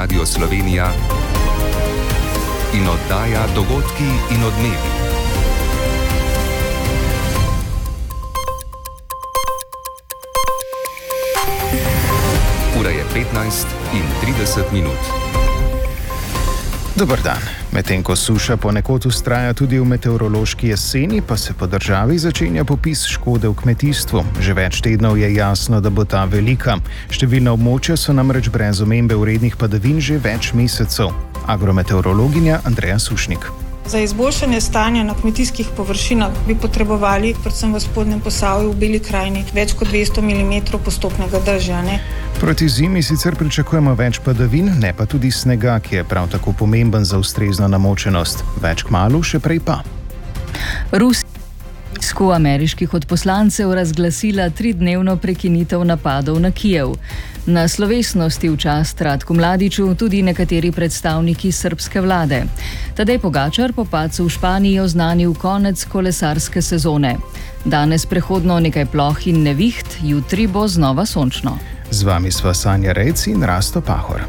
Radio Slovenija in oddaja Dogodki in odmevi. Ura je 15:30. Dober dan. Medtem ko suša ponekod vztraja tudi v meteorološki jeseni, pa se po državi začenja popis škode v kmetijstvu. Že več tednov je jasno, da bo ta velika. Številna območja so namreč brez omembe vrednih padavin že več mesecev. Agrometeorologinja Andreja Sušnik. Za izboljšanje stanja na kmetijskih površinah bi potrebovali, predvsem v spodnjem Posavju, v Beli krajini, več kot 200 mm postopnega dežja. Proti zimi sicer pričakujemo več padavin, ne pa tudi snega, ki je prav tako pomemben za ustrezno namočenost. Več kmalu, še prej pa. Vojsko ameriških odposlancev razglasila 3-dnevno prekinitev napadov na Kijev. Na slovesnosti v čast Ratku Mladiću tudi nekateri predstavniki srbske vlade. Tadej Pogačar po padcu v Španiji oznanil konec kolesarske sezone. Danes prehodno nekaj ploh in neviht, jutri bo znova sončno. Z vami sva Sanja Rejc in Rasto Pahor.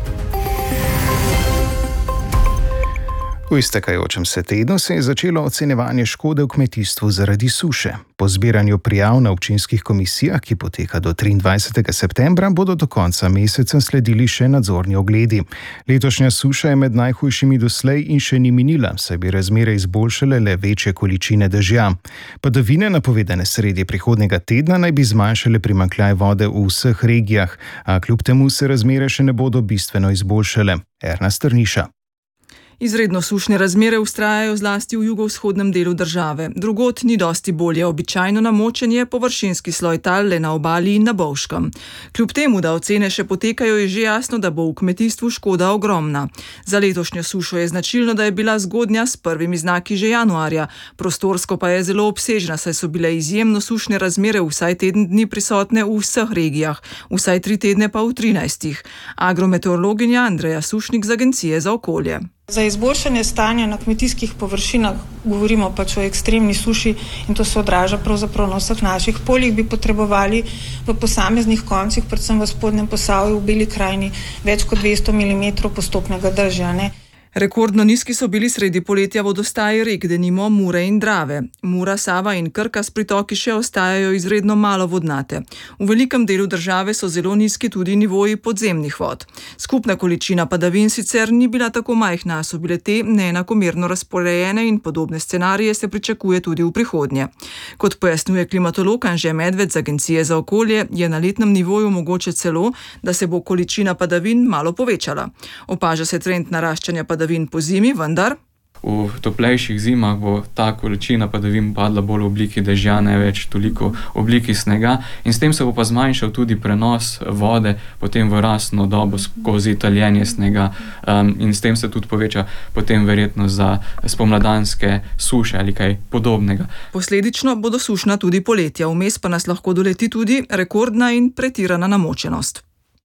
V iztekajočem se tednu se je začelo ocenjevanje škode v kmetijstvu zaradi suše. Po zbiranju prijav na občinskih komisijah, ki poteka do 23. septembra, bodo do konca meseca sledili še nadzorni ogledi. Letošnja suša je med najhujšimi doslej in še ni minila, saj bi razmere izboljšale le večje količine dežja. Padavine, napovedane sredi prihodnjega tedna, naj bi zmanjšale primanjkljaj vode v vseh regijah, a kljub temu se razmere še ne bodo bistveno izboljšale. Erna Strniša. Izredno sušne razmere vztrajajo zlasti v jugovzhodnem delu države. Drugod ni dosti bolje, običajno namočenje, površinski sloj tal le na obali in na Bovškem. Kljub temu, da ocene še potekajo, je že jasno, da bo v kmetijstvu škoda ogromna. Za letošnjo sušo je značilno, da je bila zgodnja s prvimi znaki že januarja. Prostorsko pa je zelo obsežna, saj so bile izjemno sušne razmere vsaj teden dni prisotne v vseh regijah, vsaj 3 tedne pa v 13. Agrometeorologinja Andreja Sušnik z Agencije za okolje. Za izboljšanje stanja na kmetijskih površinah, govorimo pač o ekstremni suši in to se odraža pravzaprav na vseh naših poljih, bi potrebovali v posameznih koncih, predvsem v spodnjem Posavju, v Beli krajini, več kot 200 mm postopnega dežja. Rekordno nizki so bili sredi poletja vodostaji rek, denimo Mure in Drave. Mura, Sava in Krka s pritoki še ostajajo izredno malo vodnate. V velikem delu države so zelo nizki tudi nivoji podzemnih vod. Skupna količina padavin sicer ni bila tako majhna, so bile te neenakomerno razporejene in podobne scenarije se pričakuje tudi v prihodnje. Kot pojasnjuje klimatolog Anže Medved z Agencije za okolje, je na letnem nivoju mogoče celo, da se bo količina padavin malo povečala. Opaža se trend naraščanja padavin po zimi, vendar v toplejših zimah bo ta količina padavin padla bolj v obliki dežja, ne več toliko v obliki snega, in s tem se bo pa zmanjšal tudi prenos vode potem v rastno dobo skozi taljenje snega, in s tem se tudi poveča potem verjetnost za spomladanske suše ali kaj podobnega. Posledično bodo sušna tudi poletja, vmes pa nas lahko doleti tudi rekordna in pretirana namočenost.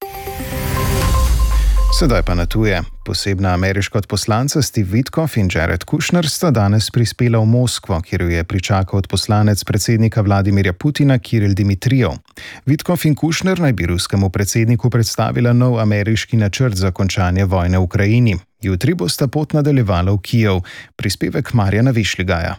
Sedaj pa na tuje. Posebna ameriška odposlanca Steve Witkoff in Jared Kushner sta danes prispela v Moskvo, kjer jo je pričakal odposlanec predsednika Vladimirja Putina Kiril Dimitrijev. Witkoff in Kushner naj bi ruskemu predsedniku predstavila nov ameriški načrt za končanje vojne v Ukrajini. Jutri bosta pot nadaljevala v Kijev. Prispevek Marjana Višligaja.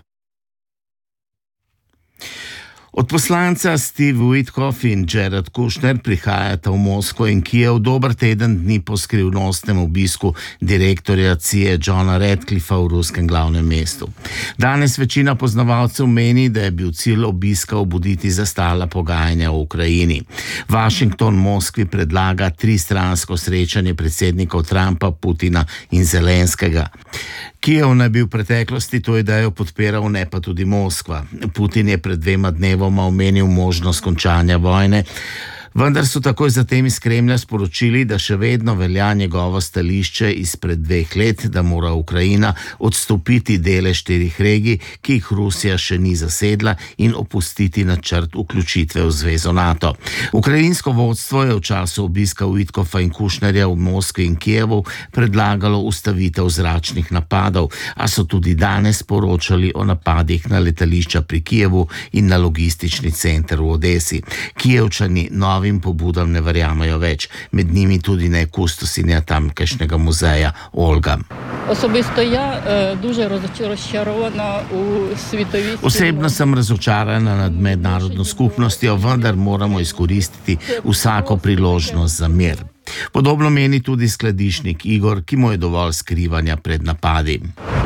Odposlanca Steve Witkoff in Jared Kushner prihajata v Moskvo in Kijev dober teden dni po skrivnostnem obisku direktorja CIA Johna Ratcliffa v ruskem glavnem mestu. Danes večina poznavalcev meni, da je bil cilj obiska obuditi zastala pogajanja v Ukrajini. Washington Moskvi predlaga 3-stransko srečanje predsednikov Trumpa, Putina in Zelenskega. Kijev naj bi v preteklosti to idejo podpiral, ne pa tudi Moskva. Putin je pred 2 dnevoma omenil možnost končanja vojne, vendar so takoj zatem iz Kremlja sporočili, da še vedno velja njegovo stališče izpred 2 let, da mora Ukrajina odstopiti dele 4 regij, ki jih Rusija še ni zasedla, in opustiti načrt vključitve v zvezo NATO. Ukrajinsko vodstvo je v času obiska Witkoffa in Kushnerja v Moskvi in Kijevu predlagalo ustavitev zračnih napadov, a so tudi danes poročali o napadih na letališča pri Kijevu in na logistični center v Odesi. Kijevčani nove novim pobudam ne verjamejo več. Med njimi tudi ne kustosinja tamkajšnjega muzeja Olga. Особисто я дуже розчарована у світовій. Osebno sem razočarana nad mednarodno skupnostjo, vendar moramo izkoristiti vsako priložnost za mir. Podobno meni tudi skladišnik Igor, ki mu je dovolj skrivanja pred napadi.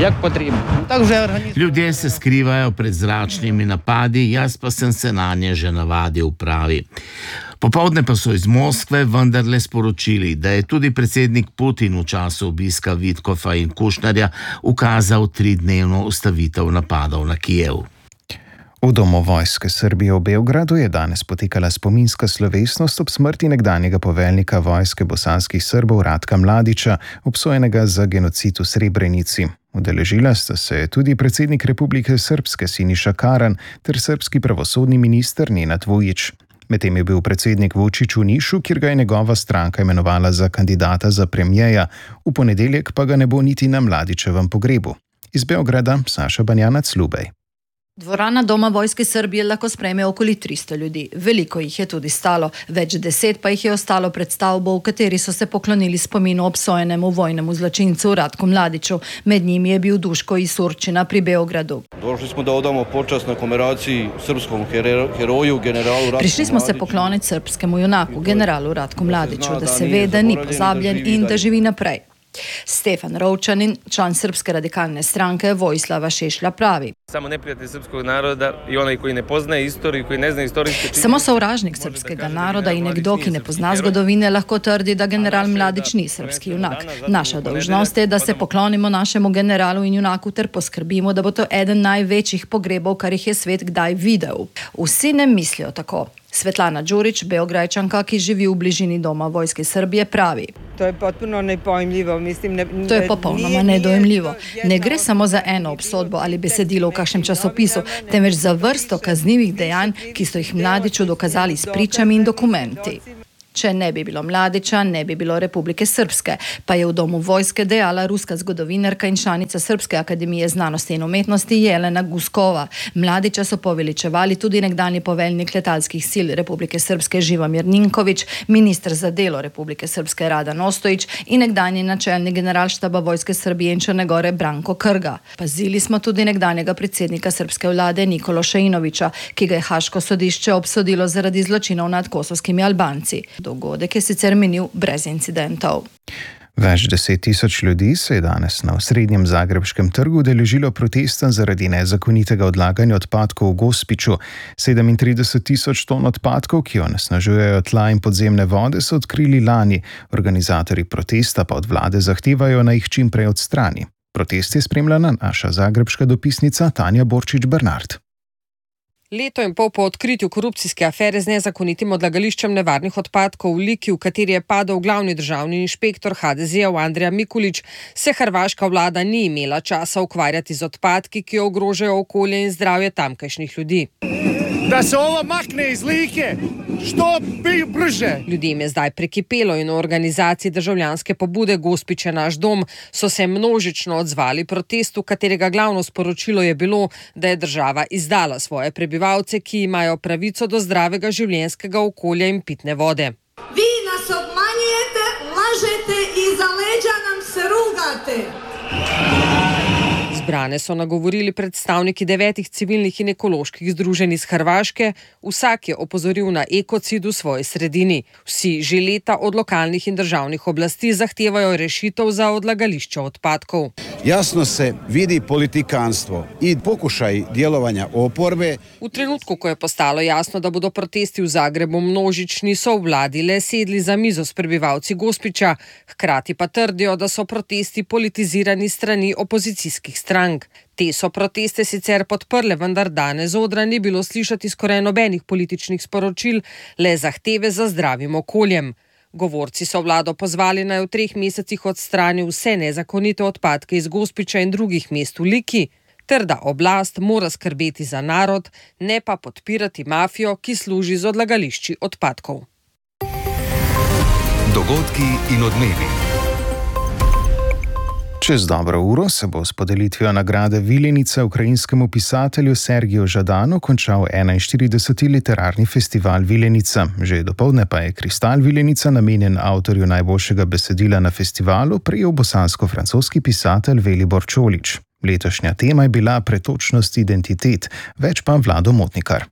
Ljudje se skrivajo pred zračnimi napadi, jaz pa sem se na nje že navadil, pravi. Popoldne pa so iz Moskve vendarle sporočili, da je tudi predsednik Putin v času obiska Vitkova in Kušnerja ukazal 3-dnevno ustavitev napadov na Kijev. V Domu vojske Srbije v Beogradu je danes potekala spominska slovesnost ob smrti nekdanjega poveljnika vojske bosanskih Srbov Ratka Mladića, obsojenega za genocid v Srebrenici. Udeležila sta se tudi predsednik Republike Srpske Siniša Karan ter srbski pravosodni minister Nenad Vujić. Medtem je bil predsednik Vučić v Nišu, kjer ga je njegova stranka imenovala za kandidata za premijeja, v ponedeljek pa ga ne bo niti na Mladićevem pogrebu. Iz Beograda Saša Banjanac-Lubej. Dvorana Doma vojske Srbije lahko sprejme okoli 300 ljudi. Veliko jih je tudi stalo, več 10 pa jih je ostalo pred stavbo, v kateri so se poklonili spominu obsojenemu vojnemu zločincu Ratku Mladiću. Med njimi je bil Duško iz Surčina pri Beogradu. Prišli smo se pokloniti srpskemu junaku, generalu Ratku Mladiću, da se ve, da ni pozabljen in da živi naprej. Stefan Rovčanin, član Srpske radikalne stranke Vojislava Šešlja, pravi. Samo sovražnik srpskega naroda in nekdo, ki ne pozna zgodovine, lahko trdi, da general Mladić ni srpski junak. Naša dolžnost je, da se poklonimo našemu generalu in junaku ter poskrbimo, da bo to eden največjih pogrebov, kar jih je svet kdaj videl. Vsi ne mislijo tako. Svetlana Đurić, Beograjčanka, ki živi v bližini Doma vojske Srbije, pravi. To je potpuno nepojmljivo. To je popolnoma nedojemljivo. Ne gre samo za eno obsodbo ali besedilo v kakšnem časopisu, temveč za vrsto kaznivih dejanj, ki so jih Mladiću dokazali s pričami in dokumenti. Če ne bi bilo Mladića, ne bi bilo Republike Srpske, pa je v Domu vojske dejala ruska zgodovinarka in članica Srpske akademije znanosti in umetnosti Jelena Guskova. Mladića so poveličevali tudi nekdanji poveljnik letalskih sil Republike Srpske Živomir Ninković, minister za delo Republike Srpske Radan Ostojić in nekdanji načelnik generalštaba vojske Srbije in Črne Gore Branko Krga. Pazili smo tudi nekdanjega predsednika srpske vlade Nikološa Inovića, ki ga je Haško sodišče obsodilo zaradi zločinov nad kosovskimi Albanci. Dogodek je sicer minil brez incidentov. Več 10.000 ljudi se je danes na osrednjem zagrebškem trgu udeležilo protesta zaradi nezakonitega odlaganja odpadkov v Gospiću. 37.000 ton odpadkov, ki onesnažujejo tla in podzemne vode, so odkrili lani. Organizatorji protesta pa od vlade zahtevajo, naj jih čim prej odstrani. Protest je spremljala naša zagrebška dopisnica Tanja Borčič-Bernard. Leto in pol po odkritju korupcijske afere z nezakonitim odlagališčem nevarnih odpadkov v Liki, v kateri je padel glavni državni inšpektor HDZ-ov Andrija Mikulić, se hrvaška vlada ni imela časa ukvarjati z odpadki, ki ogrožajo okolje in zdravje tamkajšnjih ljudi. Da se ovo makne iz Like, što brže. Ljudem je zdaj prekipelo in v organizaciji državljanske pobude Gospić je naš dom so se množično odzvali protestu, katerega glavno sporočilo je bilo, da je država izdala svoje prebivalce, ki imajo pravico do zdravega življenjskega okolja in pitne vode. Vi nas obmanjujete, lažete in za leđa nam se rugate. Zbrane so nagovorili predstavniki 9 civilnih in ekoloških združenj iz Hrvaške, vsak je opozoril na ekocid v svoji sredini. Vsi že leta od lokalnih in državnih oblasti zahtevajo rešitev za odlagališče odpadkov. Jasno se vidi politikanstvo in pokušaj djelovanja oporbe. V trenutku, ko je postalo jasno, da bodo protesti v Zagrebu množični, so v vladi le sedli za mizo s prebivalci Gospića, hkrati pa trdijo, da so protesti politizirani strani opozicijskih strank. Te so proteste sicer podprle, vendar danes z odra ni bilo slišati skoraj nobenih političnih sporočil, le zahteve za zdravim okoljem. Govorci so vlado pozvali, naj v 3 mesecih odstrani vse nezakonite odpadke iz Gospića in drugih mest v Liki, ter da oblast mora skrbeti za narod, ne pa podpirati mafijo, ki služi z odlagališči odpadkov. Dogodki in odmevi. Čez dobro uro se bo s podelitvijo nagrade Vilenica ukrajinskemu pisatelju Sergiju Žadanu končal 41. literarni festival Vilenica. Že dopoldne pa je kristal Vilenica, namenjen avtorju najboljšega besedila na festivalu, prejel bosansko-francoski pisatelj Velibor Čolič. Letošnja tema je bila pretočnost identitet, več pa Vlado Motnikar.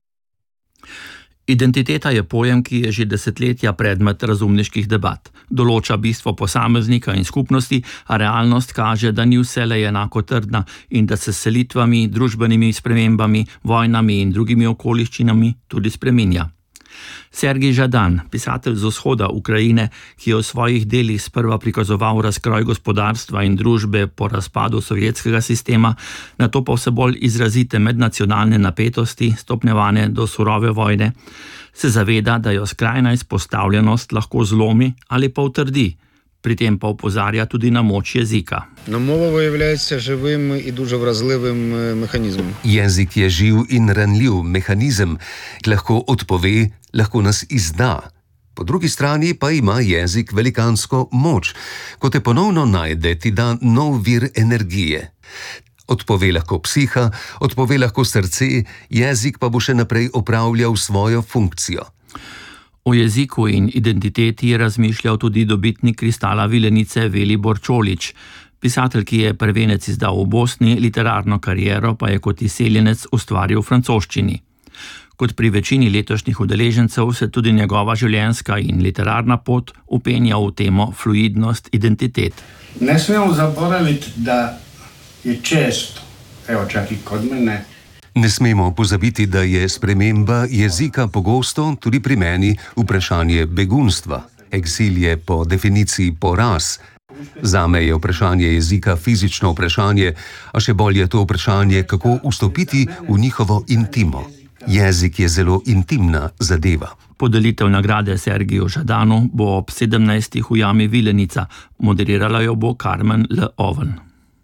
Identiteta je pojem, ki je že desetletja predmet razumniških debat. Določa bistvo posameznika in skupnosti, a realnost kaže, da ni vselej enako trdna in da se s selitvami, družbenimi spremembami, vojnami in drugimi okoliščinami tudi spreminja. Sergij Žadan, pisatelj z vzhoda Ukrajine, ki je v svojih delih sprva prikazoval razkroj gospodarstva in družbe po razpadu sovjetskega sistema, nato pa vse bolj izrazite mednacionalne napetosti, stopnjevane do surove vojne, se zaveda, da jo skrajna izpostavljenost lahko zlomi ali pa utrdi. Pri tem pa opozarja tudi na moč jezika. Mova виявляється живим і дуже вразливим механізмом. Jezik je živ in ranljiv mehanizem, ki lahko odpove, lahko nas izda. Po drugi strani pa ima jezik velikansko moč. Ko te ponovno najde, ti da nov vir energije. Odpove lahko psiha, odpove lahko srce, jezik pa bo še naprej opravljal svojo funkcijo. O jeziku in identiteti je razmišljal tudi dobitnik kristala Vilenice Velibor Čolič. Pisatelj, ki je prvenec izdal v Bosni, literarno kariero pa je kot izseljenec ustvaril v francoščini. Kot pri večini letošnjih udeležencev se tudi njegova življenjska in literarna pot upenja v temo fluidnost identitet. Ne smemo zaboraviti, da je često, čak i kod mene, Ne smemo pozabiti, da je sprememba jezika pogosto, tudi pri meni, vprašanje begunstva. Eksil je po definiciji poraz. Zame je vprašanje jezika fizično vprašanje, a še bolj je to vprašanje, kako vstopiti v njihovo intimo. Jezik je zelo intimna zadeva. Podelitev nagrade Sergiju Žadanu bo ob 17. v jami Vilenica. Moderirala jo bo Carmen Le Oven.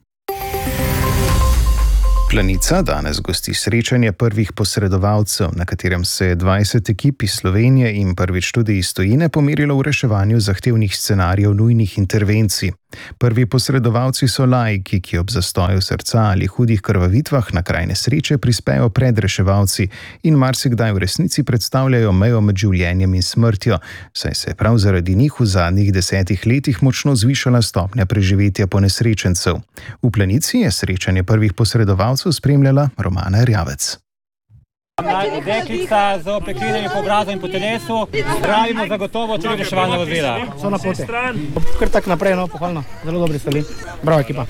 Planica danes gosti srečanje prvih posredovalcev, na katerem se je 20 ekip iz Slovenije in prvič tudi iz tujine pomerilo v reševanju zahtevnih scenarijev nujnih intervencij. Prvi posredovalci so laiki, ki ob zastoju srca ali hudih krvavitvah na kraj nesreče prispejo pred reševalci in marsikdaj v resnici predstavljajo mejo med življenjem in smrtjo, saj se je prav zaradi njih v zadnjih 10 letih močno zvišala stopnja preživetja ponesrečencev. V Planici je srečanje prvih posredovalcev spremljala Romana Erjavec. Deklica z opeklinami po obrazu in po telesu, zdravimo zagotovo tudi reševalna vozila. So na poti. Kar tak naprej, pohvalno. Zelo dobri stali. Bravo, ekipa.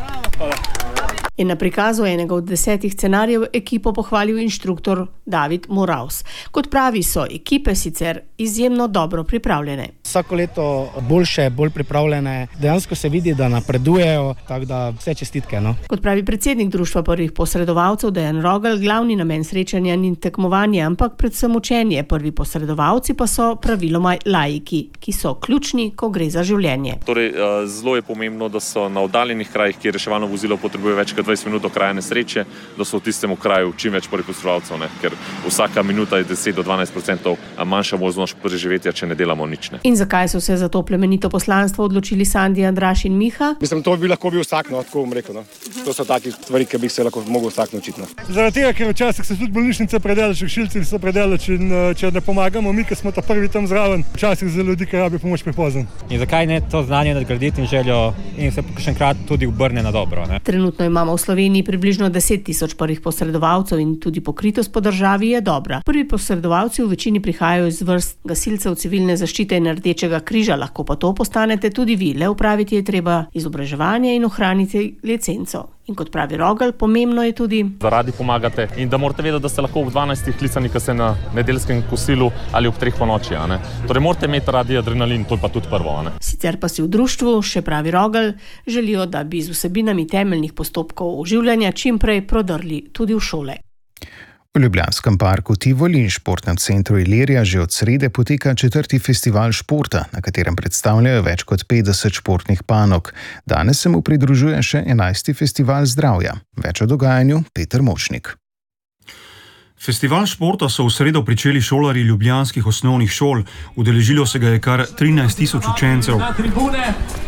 Je na prikazu enega od 10 scenarijev ekipo pohvalil inštruktor David Moraus. Kot pravi, so ekipe sicer izjemno dobro pripravljene. Vsako leto boljše, bolj pripravljene, dejansko se vidi, da napredujejo, tako da vse čestitke. Kot pravi predsednik društva prvih posredovalcev Dejan Rogel, glavni namen srečanja ni tekmovanje, ampak predvsem učenje. Prvi posredovalci pa so praviloma laiki, ki so ključni, ko gre za življenje. Torej, zelo je pomembno, da so na oddaljenih krajih, kjer reševalno vozilo potrebuje več kot 20 minut do kraja nesreče, da so v tistem kraju čim več prvih posredovalcev, ker vsaka minuta je 10 do 12% manjša možnost preživetja, če ne delamo nič. In zakaj so se za to plemenito poslanstvo odločili Sandi, Andraš in Miha? Mislim, to bi lahko bil vsak, tako bom rekel. To so taki stvari, ki bi se lahko mogel vsak naučiti. Zaradi tega, ker včasih se tudi bolnišnice predelač, rešilci so predelač in če ne pomagamo, mi, ki smo ta prvi tam zraven, včasih za ljudi, ki rabijo pomoč, prepozno. In zakaj ne to znanje nadgraditi in željo in se kakšenkrat tudi obrne na dobro? Trenutno imamo v Sloveniji približno 10.000 prvih posredovalcev in tudi pokritost po državi je dobra. Prvi posredovalci v večini prihajajo iz vrst gasilcev civilne zaščite in Rdečega križa, lahko pa to postanete tudi vi. Le upraviti je treba izobraževanje in ohraniti licenco. In kot pravi Rogel, pomembno je tudi, da radi pomagate in da morate vedeti, da ste lahko ob 12 klicani, ko ste na nedeljskem kosilu ali ob 3 ponoči. Torej morate imeti radi adrenalin, to je pa tudi prvo. Sicer pa si v društvu, še pravi Rogel, želijo, da bi z vsebinami temeljnih postopkov oživljanja čim prej prodrli tudi v šole. V Ljubljanskem parku Tivoli in športnem centru Ilirija že od srede poteka 4. festival športa, na katerem predstavljajo več kot 50 športnih panog. Danes se mu pridružuje še 11. festival zdravja. Več o dogajanju Peter Močnik. Festival športa so v sredo pričeli šolarji ljubljanskih osnovnih šol. Udeležilo se ga je kar 13.000 učencev.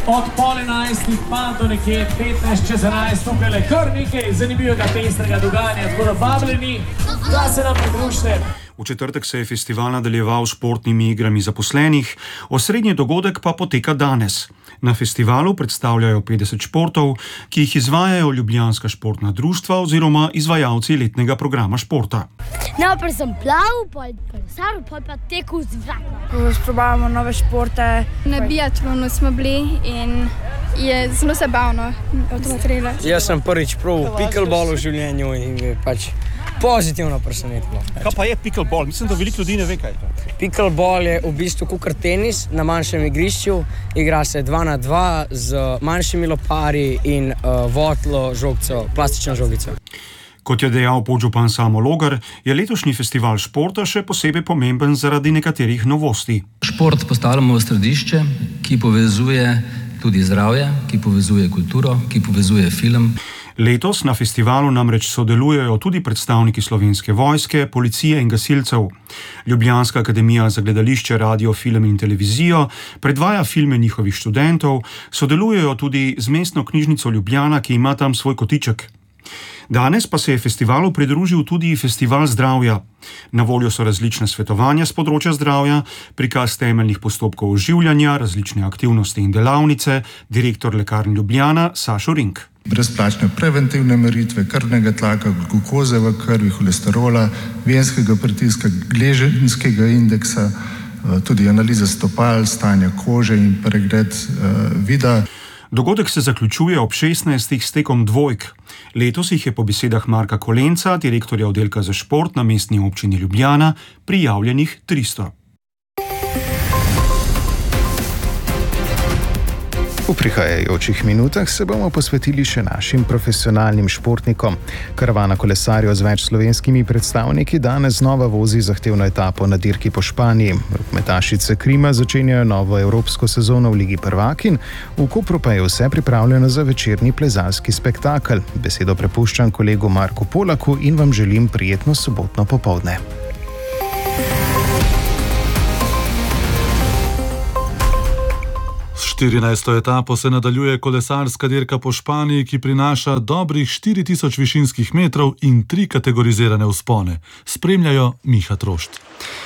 od 10:30 pa do nekje 15 čez 11, tukaj le kar nekaj zanimivega pestrega dogajanja, tako da vabljeni, da se nam pridružite. V četrtek se je festival nadaljeval s športnimi igrami zaposlenih, osrednji dogodek pa poteka danes. Na festivalu predstavljajo 50 športov, ki jih izvajajo ljubljanska športna društva oziroma izvajalci letnega programa športa. Najprej sem plaval, kolesaril, pa tekel z vratom. Sprobavamo nove športe. Na biatlonu smo bili in je zelo zabavno odločilo. Jaz sem prvič probil pickleball v življenju in je pač pozitivno presenetilo. Kaj pa je pickleball? Mislim, da veliko ljudi ne ve, kaj je to. Pickleball je v bistvu kakor tenis na manjšem igrišču. Igra se 2-2 z manjšimi lopari in votlo žogco, plastično žogico. Kot je dejal podžupan Samo Logar, je letošnji festival športa še posebej pomemben zaradi nekaterih novosti. Šport postavljamo v središče, ki povezuje tudi zdravje, ki povezuje kulturo, ki povezuje film. Letos na festivalu namreč sodelujejo tudi predstavniki Slovenske vojske, policije in gasilcev. Ljubljanska akademija za gledališče, radio, film in televizijo predvaja filme njihovih študentov, sodelujejo tudi z mestno knjižnico Ljubljana, ki ima tam svoj kotiček. Danes pa se je festivalu pridružil tudi Festival zdravja. Na voljo so različne svetovanja z področja zdravja, prikaz temeljnih postopkov oživljanja, različne aktivnosti in delavnice, direktor Lekarn Ljubljana Sašo Rink. Brezplačne preventivne meritve krvnega tlaka, glukoze v krvi, holesterola, venskega pritiska, gleženjskega indeksa, tudi analiza stopal, stanja kože in pregled vida. Dogodek se zaključuje ob 16. s tekom dvojk. Letos jih je po besedah Marka Kolenca, direktorja oddelka za šport na mestni občini Ljubljana, prijavljenih 300. V prihajajočih minutah se bomo posvetili še našim profesionalnim športnikom. Karavana kolesarjev z več slovenskimi predstavniki danes znova vozi zahtevno etapo na dirki po Španiji. Rokometašice Krima začenjajo novo evropsko sezono v Ligi prvakinj, v Kopru pa je vse pripravljeno za večerni plezalski spektakel. Besedo prepuščam kolegu Marku Polaku in vam želim prijetno sobotno popoldne. 14. etapo se nadaljuje kolesarska dirka po Španiji, ki prinaša dobrih 4000 višinskih metrov in 3 kategorizirane vzpone. Spremljajo Miha Trošt.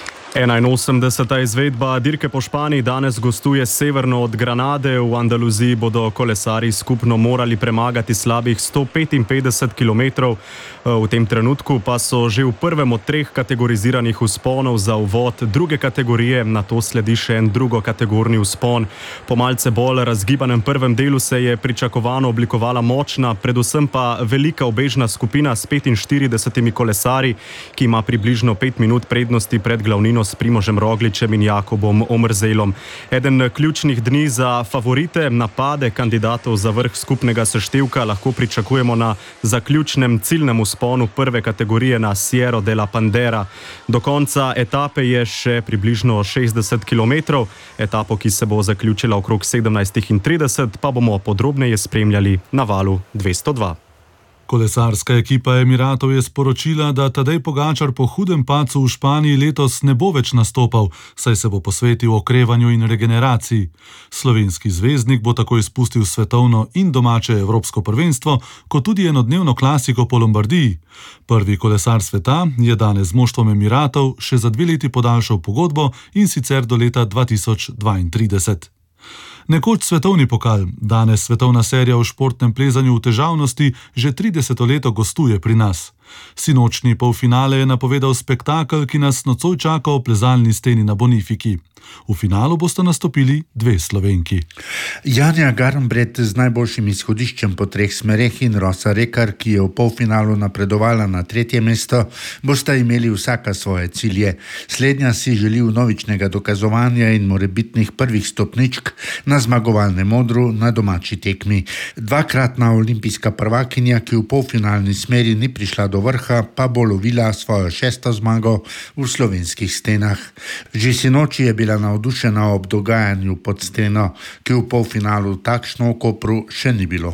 81. izvedba dirke po Španiji danes gostuje severno od Granade. V Andaluziji bodo kolesarji skupno morali premagati slabih 155 km. V tem trenutku pa so že v prvem od 3 kategoriziranih vzponov za uvod druge kategorije, nato sledi še en drugokategorni vzpon. Po malce bolj razgibanem prvem delu se je pričakovano oblikovala močna, predvsem pa velika obežna skupina s 45 kolesarji, ki ima približno 5 minut prednosti pred glavnino s Primožem Rogličem in Jakobom Omrzelom. Eden ključnih dni za favorite, napade kandidatov za vrh skupnega seštevka lahko pričakujemo na zaključnem ciljnem vzponu prve kategorije na Sierra de la Pandera. Do konca etape je še približno 60 km. Etapo, ki se bo zaključila okrog 17:30, pa bomo podrobneje spremljali na valu 202. Kolesarska ekipa Emiratov je sporočila, da Tadej Pogačar po hudem padcu v Španiji letos ne bo več nastopal, saj se bo posvetil okrevanju in regeneraciji. Slovenski zvezdnik bo tako izpustil svetovno in domače evropsko prvenstvo, kot tudi enodnevno klasiko po Lombardiji. Prvi kolesar sveta je danes z moštvom Emiratov še za 2 leti podaljšal pogodbo in sicer do leta 2032. Nekoč svetovni pokal, danes svetovna serija v športnem plezanju v težavnosti že 30 leto gostuje pri nas. Sinočni polfinale je napovedal spektakel, ki nas nocoj čaka v plezalni steni na Bonifiki. V finalu bosta nastopili 2 Slovenki. Janja Garnbret z najboljšim izhodiščem po 3 smereh in Rosa Rekar, ki je v polfinalu napredovala na 3. mesto, bosta imeli vsaka svoje cilje. Slednja si želi vnovičnega dokazovanja in morebitnih prvih stopničk na zmagovalnem odru na domači tekmi. 2-kratna olimpijska prvakinja, ki v polfinalni smeri ni prišla do vrha, pa bo lovila svojo 6. zmago v slovenskih stenah. Že sinoči je bila navdušena ob dogajanju pod steno, ki v polfinalu takšno v Kopru še ni bilo.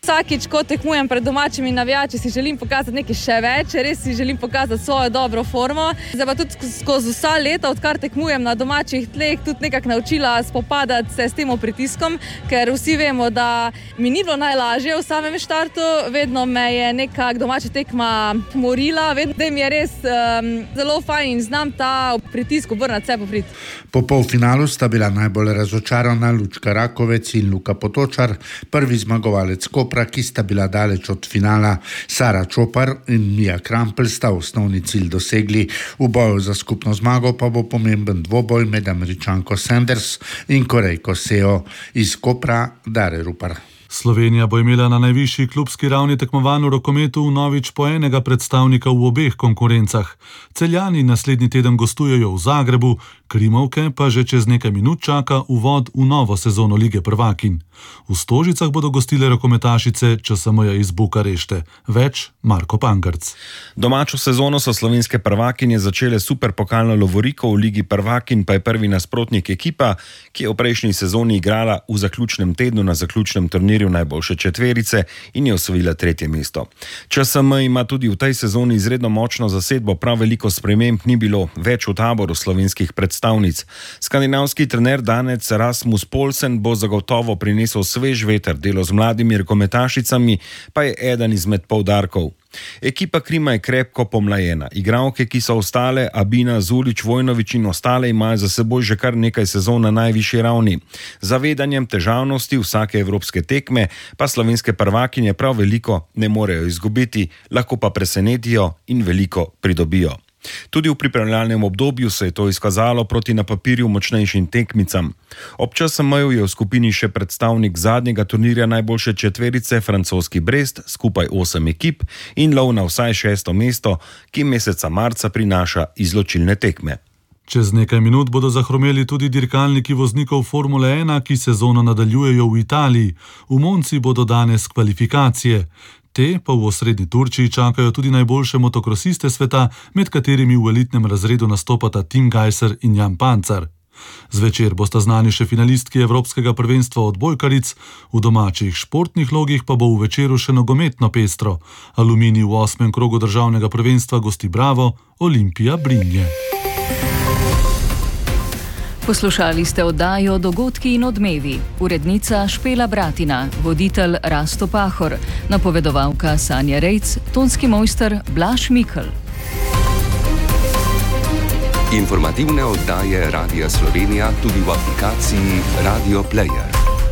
Vsakič, ko tekmujem pred domačimi navijači, si želim pokazati nekaj še več, res si želim pokazati svojo dobro formo. Zdaj pa tudi skozi vsa leta, odkar tekmujem na domačih tleh, tudi nekako naučila spopadati se s tem pritiskom, ker vsi vemo, da mi ni bilo najlažje v samem štartu, vedno me je nekako domača tekma morila, vedno da mi je res zelo fajn in znam ta pritisk obrnati vse poprit. Po polfinalu sta bila najbolj razočarana Lučka Rakovec in Luka Potočar, prvi zmagovalec Kopra, ki sta bila daleč od finala. Sara Čopar in Mija Krampelj sta osnovni cilj dosegli. V boju za skupno zmago pa bo pomemben dvoboj med Američanko Sanders in Korejko Seo. Iz Kopra Dare Rupar. Slovenija bo imela na najvišji klubski ravni tekmovanj v rokometu vnovič po enega predstavnika v obeh konkurencah. Celjani naslednji teden gostujejo v Zagrebu, Krimovke pa že čez nekaj minut čaka uvod v novo sezono Lige prvakinj. V Stožicah bodo gostile rokometašice ČSM-ja iz Bukarešte. Več Marko Pankrc. Domačo sezono so slovenske prvakinje začele superpokalno lovoriko, v Ligi prvakinj pa je prvi nasprotnik ekipa, ki je v prejšnji sezoni igrala v zaključnem tednu na zaključnem turnirju najboljše četverice in je osvojila 3. mesto. ČSM ima tudi v tej sezoni izredno močno zasedbo, prav veliko sprememb ni bilo, več v taboru slovenskih predstavnic. Skandinavski trener danec Rasmus Poulsen bo zagotovo prinesel svež veter, delo z mladimi rokometašicami pa je eden izmed poudarkov. Ekipa Krima je krepko pomlajena. Igralke, ki so ostale, Abina, Zulič, Vojnovič in ostale, imajo za seboj že kar nekaj sezon na najvišji ravni. Zavedanjem težavnosti vsake evropske tekme pa slovenske prvakinje prav veliko ne morejo izgubiti, lahko pa presenetijo in veliko pridobijo. Tudi v pripravljalnem obdobju se je to izkazalo proti na papirju močnejšim tekmicam. Ob ČSM-ju je v skupini še predstavnik zadnjega turnirja najboljše četverice, francoski Brest, skupaj 8 ekip in lov na vsaj 6. mesto, ki meseca marca prinaša izločilne tekme. Čez nekaj minut bodo zahromeli tudi dirkalniki voznikov Formule 1, ki sezono nadaljujejo v Italiji. V Monci bodo danes kvalifikacije. Te pa v osrednji Turčiji čakajo tudi najboljše motokrosiste sveta, med katerimi v elitnem razredu nastopata Tim Gajser in Jan Pancar. Zvečer bosta znani še finalistki Evropskega prvenstva odbojkaric, v domačih športnih logih pa bo v večeru še nogometno pestro. Aluminij v 8. krogu državnega prvenstva gosti Bravo, Olimpija Brinje. Poslušali ste oddajo Dogodki in odmevi. Urednica Špela Bratina, voditelj Rasto Pahor, napovedovalka Sanja Rejc, tonski mojster Blaž Mikl. Informativne oddaje Radia Slovenija tudi v aplikaciji Radio Player.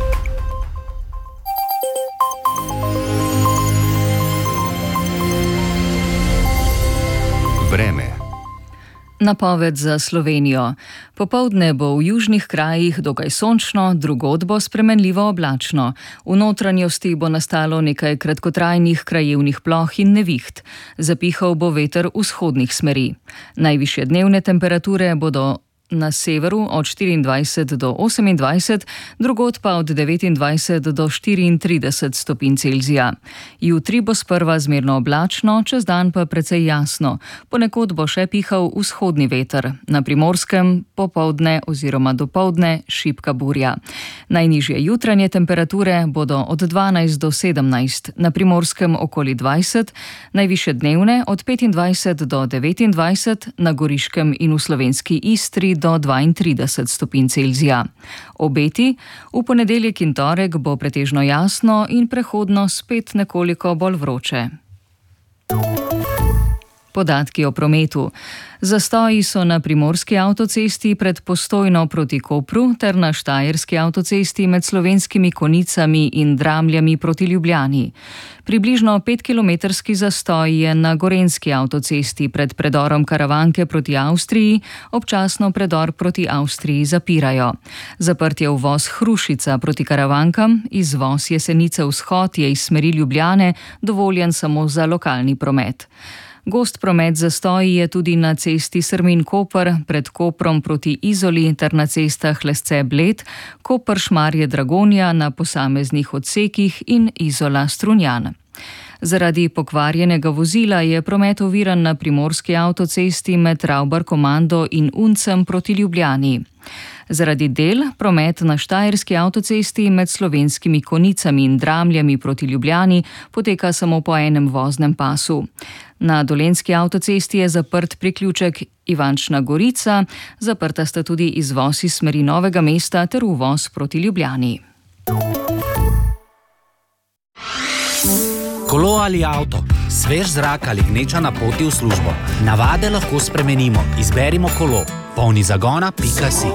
Vreme. Napoved za Slovenijo. Popoldne bo v južnih krajih dokaj sončno, drugod bo spremenljivo oblačno. V notranjosti bo nastalo nekaj kratkotrajnih krajevnih ploh in neviht. Zapihal bo veter vzhodnih smeri. Najvišje dnevne temperature bodo na severu od 24 do 28, drugod pa od 29 do 34 stopinj Celzija. Jutri bo sprva zmerno oblačno, čez dan pa precej jasno. Ponekod bo še pihal vzhodni veter. Na Primorskem popoldne oziroma dopoldne šibka burja. Najnižje jutranje temperature bodo od 12 do 17, na Primorskem okoli 20, najvišje dnevne od 25 do 29, na Goriškem in v slovenski Istri do 32 stopinj Celzija. Obeti: v ponedeljek in torek bo pretežno jasno in prehodno spet nekoliko bolj vroče. Podatki o prometu. Zastoji so na primorski avtocesti pred Postojno proti Kopru ter na štajerski avtocesti med Slovenskimi Konicami in Dramljami proti Ljubljani. Približno 5-kilometrski zastoj je na gorenski avtocesti pred predorom Karavanke proti Avstriji, občasno predor proti Avstriji zapirajo. Zaprt je uvoz Hrušica proti Karavankam, izvoz Jesenice vzhod je iz smeri Ljubljane dovoljen samo za lokalni promet. Gost promet zastoji je tudi na cesti Srmin-Koper, pred Koprom proti Izoli ter na cestah Lesce-Bled, Koper-Šmarje-Dragonja na posameznih odsekih in Izola-Strunjan. Zaradi pokvarjenega vozila je promet oviran na primorski avtocesti med Ravbar-Komando in Uncem proti Ljubljani. Zaradi del promet na štajerski avtocesti med Slovenskimi Konicami in Dramljami proti Ljubljani poteka samo po enem voznem pasu. Na dolenjski avtocesti je zaprt priključek Ivančna Gorica, zaprta sta tudi izvoz iz smeri Novega mesta ter uvoz proti Ljubljani. Kolo ali avto, svež zrak ali gneča na poti v službo. Navade lahko spremenimo, izberimo kolo. polnizagona.si.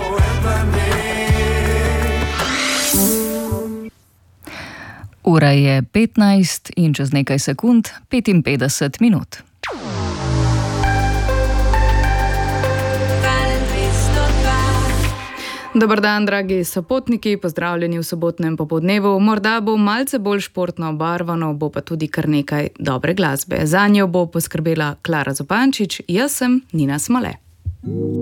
Ura je 15 in čez nekaj sekund 55 minut. Dobar dan, dragi sopotniki, pozdravljeni v sobotnem popoldnevu. Morda bo malce bolj športno obarvano, bo pa tudi kar nekaj dobre glasbe. Zanjo bo poskrbela Klara Zupančič, jaz sem Nina Smole.